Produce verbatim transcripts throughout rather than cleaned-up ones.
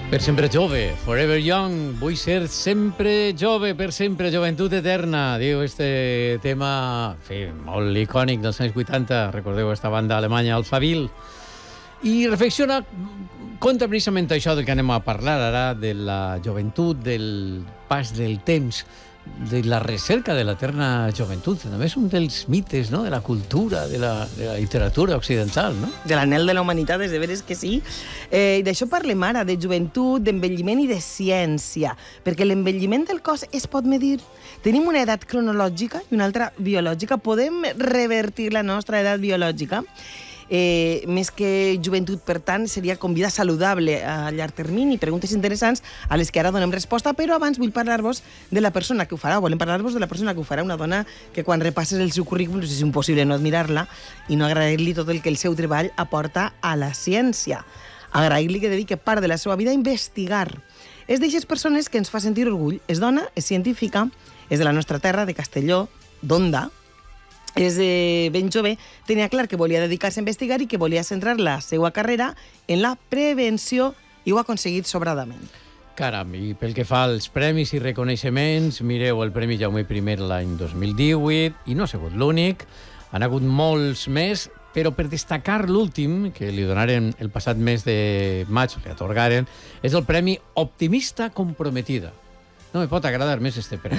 Per sempre jove, forever young, vull ser sempre jove, per sempre, joventut eterna, diu este tema, en fi, molt icònic dels anys vuitanta, recordeu esta banda alemanya Alphaville, i reflexiona, contra precisament això del que anem a parlar ara, de la joventut, del pas del temps, de la recerca de l'eterna joventut, només un dels mites, no?, de la cultura, de la, de la literatura occidental, no? De l'anhel de la humanitat, és de veres que sí. Eh, D'això parlem ara, de joventut, d'envelliment i de ciència, perquè l'envelliment del cos es pot medir. Tenim una edat cronològica i una altra biològica. Podem revertir la nostra edat biològica. Eh, més que joventut, per tant, seria com vida saludable a llarg termini. Preguntes interessants a les que ara donem resposta, però abans vull parlar-vos de la persona que ho farà. Volem parlar-vos de la persona que ho farà, una dona que quan repasses el seu currículum és impossible no admirar-la i no agrair-li tot el que el seu treball aporta a la ciència. Agrair-li que dedique part de la seva vida a investigar. És d'aixes persones que ens fa sentir orgull. És dona, és científica, és de la nostra terra, de Castelló, d'Onda. És de ben jove, tenia clar que volia dedicar-se a investigar i que volia centrar la seva carrera en la prevenció i ho ha aconseguit sobradament. Caram, i pel que fa als premis i reconeixements, mireu el Premi Jaume I l'any dos mil divuit, i no ha sigut l'únic, han hagut molts més, però per destacar l'últim, que li donaren el passat mes de maig, li atorgaren, és el Premi Optimista Comprometida. No me pot agradar més este premi.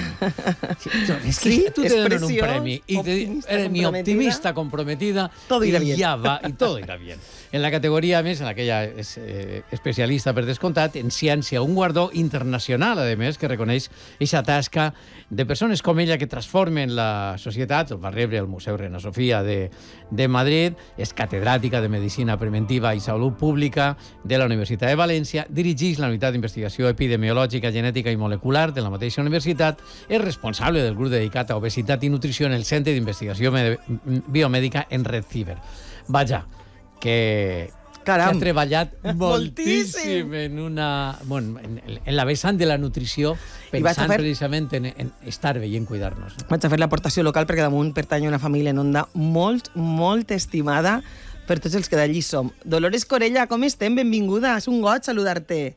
És que sí, tu te donen un premi i te eres mi optimista comprometida todo irá y bien. ya va, y todo irá bien. En la categoria, a més, en la que ella és eh, especialista per descomptat, en ciència, un guardó internacional, a més, que reconeix aquesta tasca de persones com ella que transformen la societat. El va rebre al Museu Reina Sofia de, de Madrid, és catedràtica de Medicina Preventiva i Salut Pública de la Universitat de València, dirigeix la Unitat d'Investigació Epidemiològica, Genètica i Molecular de la mateixa universitat, és responsable del grup dedicat a obesitat i nutrició en el Centre d'Investigació Biomèdica en Red Ciber. Vaja, que, Caram. que ha treballat moltíssim, Moltíssim. en, una, bueno, en, en la vessant de la nutrició, pensant fer... precisament en, en estar bé i en cuidar-nos. Vaig a fer l'aportació local perquè damunt pertany a una família en Onda molt, molt estimada per tots els que d'allí som. Dolores Corella, com estem? Benvinguda. És un goig saludar-te.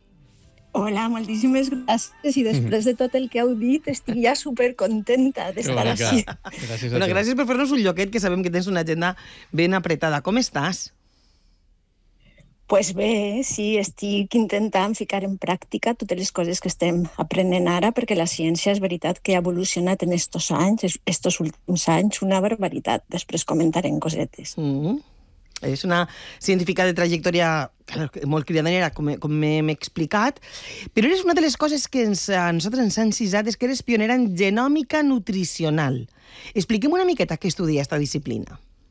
Hola, moltíssimes gràcies. I després de tot el que heu dit, estic ja supercontenta d'estar així. Gràcies a Bueno, tu. gràcies per fer-nos un lloquet, que sabem que tens una agenda ben apretada. Com estàs? Pues bé, sí, estic intentant ficar en pràctica totes les coses que estem aprenent ara, perquè la ciència és veritat que ha evolucionat en estos anys, estos últims anys, una barbaritat. Després comentarem cosetes. Mm-hmm. És una científica de trajectòria molt cridanera, com, com m'he explicat, però eres una de les coses que ens, a nosaltres ens han encisat és que eres pionera en genòmica nutricional. Expliquem una miqueta què estudia aquesta disciplina.